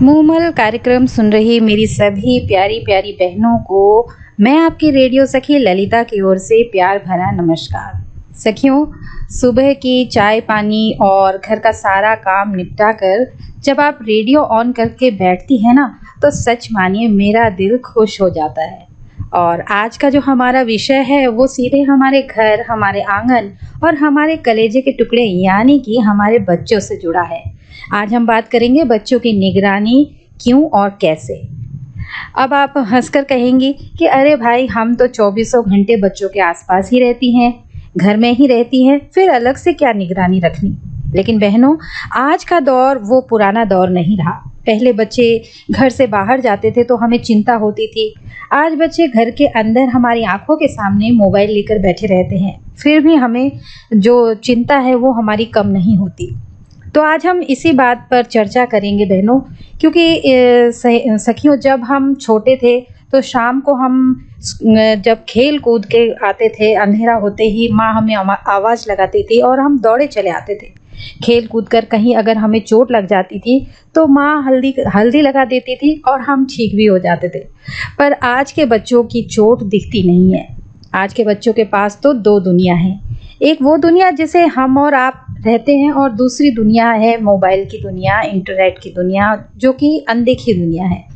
मूमल कार्यक्रम सुन रही मेरी सभी प्यारी प्यारी बहनों को मैं आपकी रेडियो सखी ललिता की ओर से प्यार भरा नमस्कार। सखियों, सुबह की चाय पानी और घर का सारा काम निपटा कर जब आप रेडियो ऑन करके बैठती हैं ना, तो सच मानिए मेरा दिल खुश हो जाता है। और आज का जो हमारा विषय है वो सीधे हमारे घर, हमारे आंगन और हमारे कलेजे के टुकड़े यानी कि हमारे बच्चों से जुड़ा है। आज हम बात करेंगे बच्चों की निगरानी क्यों और कैसे। अब आप हंसकर कहेंगी कि अरे भाई, हम तो 24 घंटे बच्चों के आसपास ही रहती हैं, घर में ही रहती हैं, फिर अलग से क्या निगरानी रखनी। लेकिन बहनों, आज का दौर वो पुराना दौर नहीं रहा। पहले बच्चे घर से बाहर जाते थे तो हमें चिंता होती थी। आज बच्चे घर के अंदर हमारी आंखों के सामने मोबाइल लेकर बैठे रहते हैं, फिर भी हमें जो चिंता है वो हमारी कम नहीं होती। तो आज हम इसी बात पर चर्चा करेंगे बहनों, क्योंकि सखियों, जब हम छोटे थे तो शाम को हम जब खेल कूद के आते थे, अंधेरा होते ही माँ हमें आवाज़ लगाती थी और हम दौड़े चले आते थे। खेल कूद कर कहीं अगर हमें चोट लग जाती थी तो माँ हल्दी लगा देती थी और हम ठीक भी हो जाते थे। पर आज के बच्चों की चोट दिखती नहीं है। आज के बच्चों के पास तो दो दुनिया है। एक वो दुनिया जिसे हम और आप रहते हैं और दूसरी दुनिया है मोबाइल की दुनिया, इंटरनेट की दुनिया, जो कि अनदेखी दुनिया है।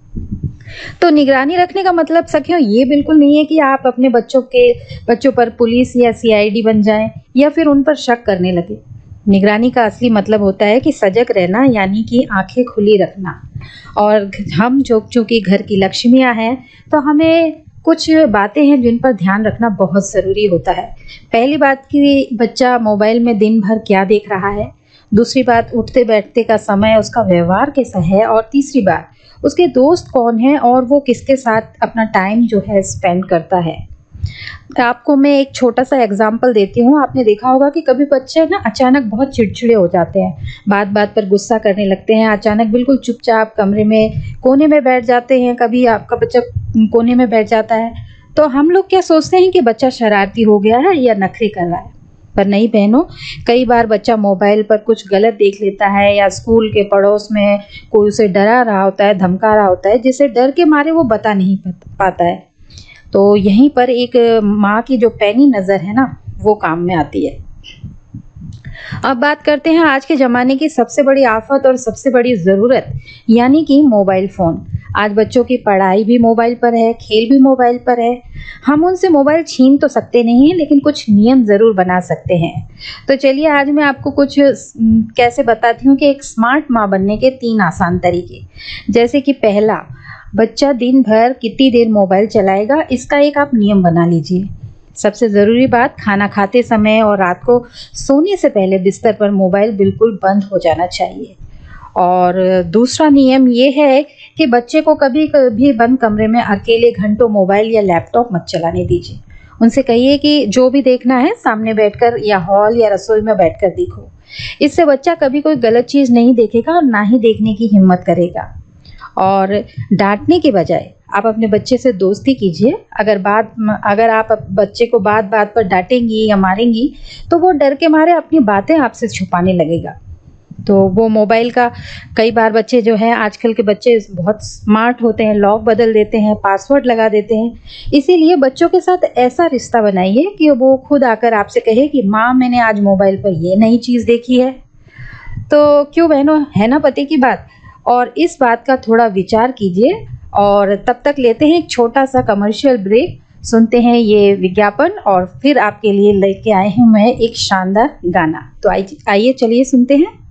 तो निगरानी रखने का मतलब सखियों ये बिल्कुल नहीं है कि आप अपने बच्चों पर पुलिस या सीआईडी बन जाएं या फिर उन पर शक करने लगे। निगरानी का असली मतलब होता है कि सजग रहना, यानी कि आंखें खुली रखना। और हम चूंकि घर की लक्ष्मियां हैं तो हमें कुछ बातें हैं जिन पर ध्यान रखना बहुत ज़रूरी होता है। पहली बात कि बच्चा मोबाइल में दिन भर क्या देख रहा है। दूसरी बात, उठते बैठते का समय, उसका व्यवहार कैसा है। और तीसरी बात, उसके दोस्त कौन हैं और वो किसके साथ अपना टाइम जो है स्पेंड करता है। आपको मैं एक छोटा सा एग्जाम्पल देती हूँ। आपने देखा होगा कि कभी बच्चे ना अचानक बहुत चिड़चिड़े हो जाते हैं, बात बात पर गुस्सा करने लगते हैं, अचानक बिल्कुल चुपचाप कमरे में कोने में बैठ जाते हैं। कभी आपका बच्चा कोने में बैठ जाता है तो हम लोग क्या सोचते हैं कि बच्चा शरारती हो गया है या नखरे कर रहा है। पर नहीं बहनों, कई बार बच्चा मोबाइल पर कुछ गलत देख लेता है या स्कूल के पड़ोस में कोई उसे डरा रहा होता है, धमका रहा होता है, जिसे डर के मारे वो बता नहीं पाता है। तो यहीं पर एक माँ की जो पैनी नज़र है ना, वो काम में आती है। अब बात करते हैं आज के ज़माने की सबसे बड़ी आफत और सबसे बड़ी ज़रूरत, यानी कि मोबाइल फ़ोन। आज बच्चों की पढ़ाई भी मोबाइल पर है, खेल भी मोबाइल पर है। हम उनसे मोबाइल छीन तो सकते नहीं हैं, लेकिन कुछ नियम ज़रूर बना सकते हैं। तो चलिए आज मैं आपको कुछ कैसे बताती हूँ कि एक स्मार्ट माँ बनने के 3 आसान तरीके। जैसे कि पहला, बच्चा दिन भर कितनी देर मोबाइल चलाएगा, इसका एक आप नियम बना लीजिए। सबसे ज़रूरी बात, खाना खाते समय और रात को सोने से पहले बिस्तर पर मोबाइल बिल्कुल बंद हो जाना चाहिए। और दूसरा नियम ये है कि बच्चे को कभी कभी बंद कमरे में अकेले घंटों मोबाइल या लैपटॉप मत चलाने दीजिए। उनसे कहिए कि जो भी देखना है सामने बैठकर या हॉल या रसोई में बैठकर देखो। इससे बच्चा कभी कोई गलत चीज़ नहीं देखेगा और ना ही देखने की हिम्मत करेगा। और डांटने के बजाय आप अपने बच्चे से दोस्ती कीजिए। अगर आप बच्चे को बात बात पर डांटेंगी या मारेंगी तो वो डर के मारे अपनी बातें आपसे छुपाने लगेगा। तो वो मोबाइल का, कई बार बच्चे जो हैं, आजकल के बच्चे बहुत स्मार्ट होते हैं, लॉक बदल देते हैं, पासवर्ड लगा देते हैं। इसीलिए बच्चों के साथ ऐसा रिश्ता बनाइए कि वो खुद आकर आपसे कहे कि माँ, मैंने आज मोबाइल पर ये नई चीज़ देखी है। तो क्यों बहनों, है ना पते की बात। और इस बात का थोड़ा विचार कीजिए। और तब तक लेते हैं एक छोटा सा कमर्शियल ब्रेक, सुनते हैं ये विज्ञापन और फिर आपके लिए लेके आए हूँ मैं एक शानदार गाना। तो आइए चलिए सुनते हैं।